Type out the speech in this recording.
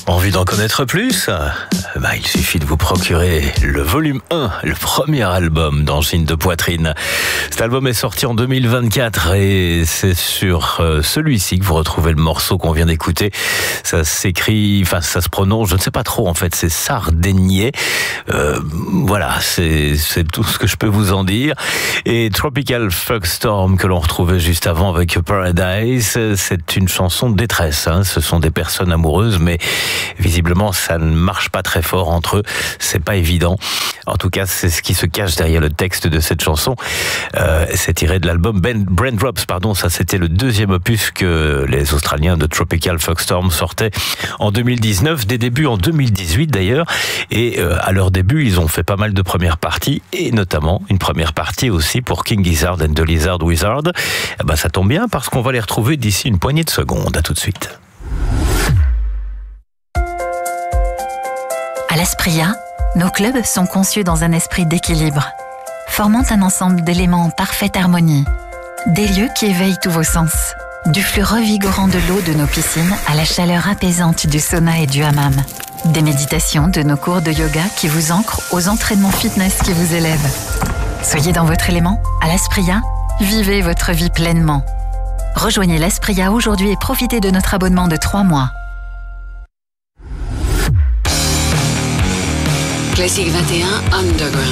Envie d'en connaître plus? Il suffit de vous procurer le volume 1, le premier album d'Angine de Poitrine. Cet album est sorti en 2024 et c'est sur celui-ci que vous retrouvez le morceau qu'on vient d'écouter. Ça s'écrit, ça se prononce, je ne sais pas trop en fait, c'est Sardaigné. Voilà, c'est tout ce que je peux vous en dire. Et Tropical Fuckstorm que l'on retrouvait juste avant avec Paradise, c'est une chanson de détresse. Ce sont des personnes amoureuses, mais visiblement ça ne marche pas très fort entre eux, c'est pas évident. En tout cas, c'est ce qui se cache derrière le texte de cette chanson. C'est tiré de l'album Braindrops, ça c'était le deuxième opus que les Australiens de Tropical Fuckstorm sortaient en 2019, des débuts en 2018 d'ailleurs, et à leur début, ils ont fait pas mal de premières parties, et notamment une première partie aussi pour King Gizzard and the Lizard Wizard. Ça tombe bien parce qu'on va les retrouver d'ici une poignée de secondes. À tout de suite. À l'Aspria, nos clubs sont conçus dans un esprit d'équilibre, formant un ensemble d'éléments en parfaite harmonie. Des lieux qui éveillent tous vos sens. Du flux revigorant de l'eau de nos piscines à la chaleur apaisante du sauna et du hammam. Des méditations de nos cours de yoga qui vous ancrent aux entraînements fitness qui vous élèvent. Soyez dans votre élément, à l'Aspria, vivez votre vie pleinement. Rejoignez l'Aspria aujourd'hui et profitez de notre abonnement de 3 mois. Classique 21 Underground.